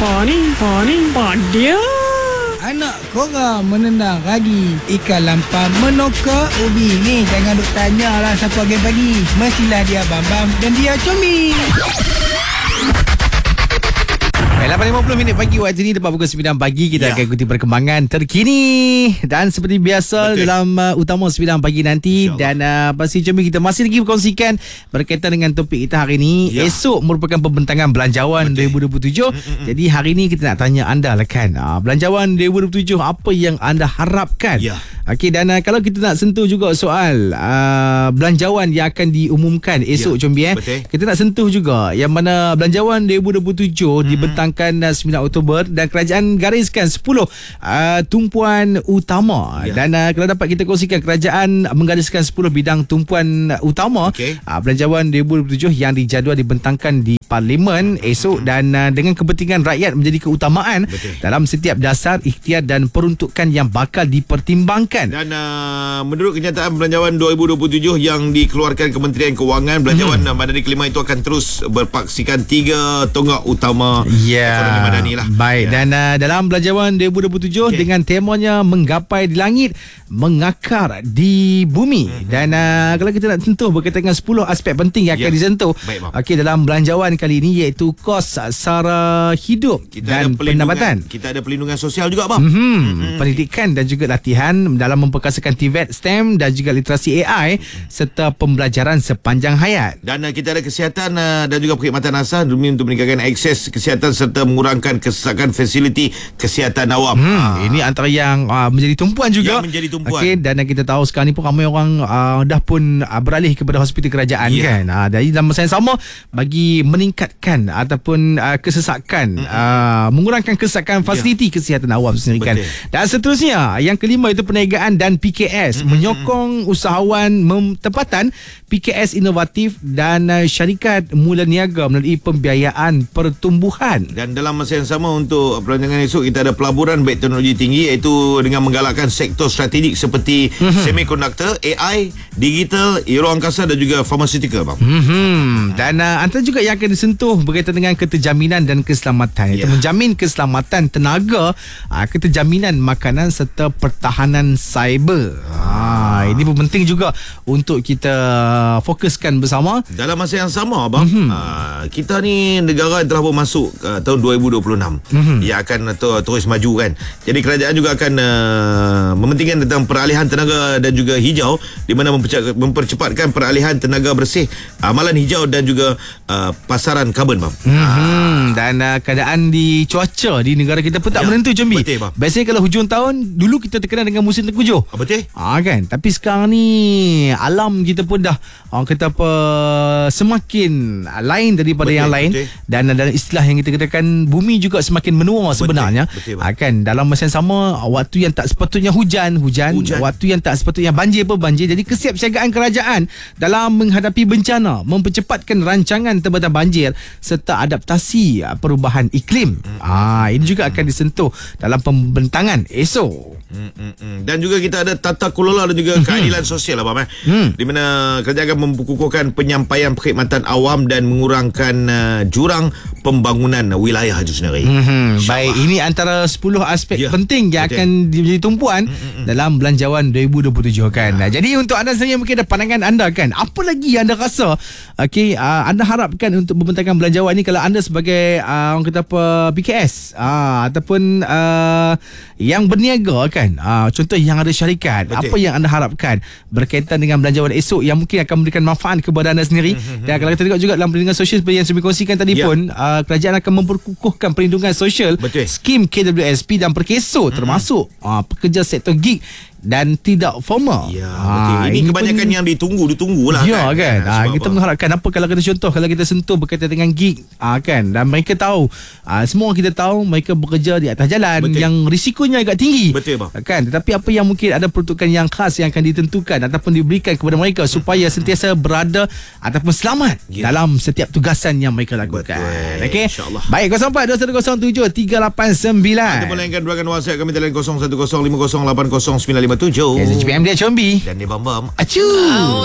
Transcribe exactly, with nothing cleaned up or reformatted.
Pani, pani, padia. Anak korang menendang ragi ikan lampam menoka ubi. Ni jangan duk tanya lah siapa game pagi. Mestilah dia Bambam dan dia Combi. lapan lima puluh minit pagi waktu ini, tepat pukul sembilan pagi kita ya. akan ikuti perkembangan terkini dan seperti biasa Betul. dalam uh, utama sembilan pagi nanti. Dan uh, pasti Combi kita masih lagi berkongsikan berkaitan dengan topik kita hari ini. ya. Esok merupakan pembentangan Belanjawan Betul. dua ribu dua puluh tujuh. Mm-mm. Jadi hari ini kita nak tanya anda lah kan, uh, Belanjawan dua ribu dua puluh tujuh apa yang anda harapkan. ya. Okey, dan uh, kalau kita nak sentuh juga soal uh, belanjawan yang akan diumumkan esok, ya. Combi eh. Betul. Kita nak sentuh juga yang mana Belanjawan dua ribu dua puluh tujuh mm-hmm. dibentangkan sembilan Oktober dan kerajaan gariskan sepuluh uh, tumpuan utama. Ya. Dan uh, kalau dapat kita kongsikan, kerajaan menggariskan sepuluh bidang tumpuan utama okay. uh, Belanjawan dua ribu dua puluh tujuh yang dijadual dibentangkan di Parlimen esok. hmm. Dan uh, dengan kepentingan rakyat menjadi keutamaan Betul. dalam setiap dasar, ikhtiar dan peruntukan yang bakal dipertimbangkan. Dan uh, menurut kenyataan Belanjawan dua ribu dua puluh tujuh yang dikeluarkan Kementerian Kewangan, Belanjawan hmm. Madani Kelima itu akan terus berpaksikan tiga tonggak utama Ya. ekonomi madani lah. Baik, ya. Dan uh, dalam Belanjawan dua ribu dua puluh tujuh okay. dengan temanya menggapai di langit, mengakar di bumi. Hmm. Dan uh, kalau kita nak sentuh berkaitan dengan sepuluh aspek penting yang ya. akan disentuh okey dalam belanjawan kali ini, iaitu kos sara hidup kita dan pendapatan. Kita ada pelindungan sosial juga, bang. Mm-hmm. Mm-hmm. Pendidikan dan juga latihan dalam memperkasakan T V E T, STEM dan juga literasi A I mm-hmm. serta pembelajaran sepanjang hayat. Dan uh, kita ada kesihatan uh, dan juga perkhidmatan asas demi untuk meningkatkan akses kesihatan serta mengurangkan kesesakan fasiliti kesihatan awam. Hmm, ha. Ini antara yang uh, menjadi tumpuan juga. Yang menjadi tumpuan. Okay, dan uh, kita tahu sekarang ni pun ramai orang uh, dah pun uh, beralih kepada hospital kerajaan yeah. kan. Uh, jadi dalam masa yang sama bagi meningkatkan ataupun uh, kesesakan, mm-hmm. uh, mengurangkan kesesakan fasiliti yeah. kesihatan awam sendiri kan. Dan seterusnya, yang kelima itu perniagaan dan P K S, mm-hmm. menyokong usahawan mem- tempatan P K S inovatif dan uh, syarikat mula niaga melalui pembiayaan pertumbuhan. Dan dalam masa yang sama untuk perancangan esok, kita ada pelaburan baik teknologi tinggi, iaitu dengan menggalakkan sektor strategik seperti mm-hmm. semiconductor, A I, digital, aero angkasa dan juga pharmaceutical, bang. Mm-hmm. Dan uh, antara juga yang akan disentuh berkaitan dengan keterjaminan dan keselamatan, iaitu yeah. menjamin keselamatan tenaga, uh, keterjaminan makanan serta pertahanan cyber. Ah, ini pun penting juga untuk kita fokuskan bersama. Dalam masa yang sama, bang, mm-hmm. uh, kita ni negara yang telah pun masuk uh, tahun dua ribu dua puluh enam mm-hmm. yang akan uh, terus maju kan. Jadi kerajaan juga akan uh, mementingkan tentang peralihan tenaga dan juga hijau, di mana mempercepatkan peralihan tenaga bersih, amalan hijau dan juga uh, pasaran karbon, bang. Mm-hmm. Dan uh, keadaan di cuaca di negara kita pun tak ya, menentu, Combi. Betul, bang. Biasanya kalau hujung tahun dulu kita terkenal dengan musim tengkujuh. Ah, betul. Ah, kan. Tapi sekarang ni alam kita pun dah orang kata apa semakin lain daripada betul, yang lain. Betul. Dan dalam istilah yang kita katakan, bumi juga semakin menua sebenarnya. Betul, betul, kan. Dalam masa yang sama, waktu yang tak sepatutnya hujan, hujan, hujan. Waktu yang tak sepatutnya banjir pun banjir. Jadi kesiapsiagaan kerajaan dalam menghadapi bencana, mempercepatkan rancangan tempatan banjir serta adaptasi perubahan iklim. Hmm. Ah, ini juga akan disentuh dalam pembentangan esok. Hmm, hmm, hmm. Dan juga kita ada tata kelola dan juga keadilan sosial, abang, eh? hmm. di mana kerajaan akan memkukuhkan penyampaian perkhidmatan awam dan mengurangkan uh, jurang pembangunan wilayah itu sendiri. Hmm, baik, ini antara sepuluh aspek ya, penting yang betul. akan menjadi tumpuan hmm, dalam Belanjawan dua ribu dua puluh tujuh kan. Ya. Jadi untuk anda sendiri mungkin ada pandangan anda kan. Apa lagi anda rasa okey uh, anda harapkan untuk pembentangan belanjawan ni, kalau anda sebagai uh, orang kata apa P K S uh, ataupun uh, yang berniaga kan. Uh, contoh yang ada syarikat, betul. Apa yang anda harapkan berkaitan dengan belanjawan esok yang mungkin akan memberikan manfaat kepada anda sendiri. Hmm, Dan kalau kita tengok juga dalam perlindungan sosial seperti yang saya kongsikan tadi ya. pun, uh, kerajaan akan memperkukuhkan perlindungan sosial, betul. Skim K W S P dan Perkeso, hmm. termasuk uh, pekerja sektor gig dan tidak formal. Ya, ha, ini, ini kebanyakan pun yang ditunggu ditunggu lah ya, kan, kan? Ha, kita apa? mengharapkan apa kalau kita contoh, kalau kita sentuh berkaitan dengan gig, ha, kan, dan mereka tahu, ha, semua kita tahu mereka bekerja di atas jalan. Betul. Yang risikonya agak tinggi. Betul, bang. Kan, tetapi apa yang mungkin ada peruntukan yang khas yang akan ditentukan ataupun diberikan kepada mereka supaya sentiasa berada ataupun selamat ya. dalam setiap tugasan yang mereka lakukan. Okey. Baik, kosong empat dua satu kosong tujuh tiga lapan sembilan. Anda boleh layankan dua WhatsApp kami talian kosong satu kosong lima kosong lapan kosong sembilan lima tujuh. K Z P M dia Combi dan dia Bambam. Acu.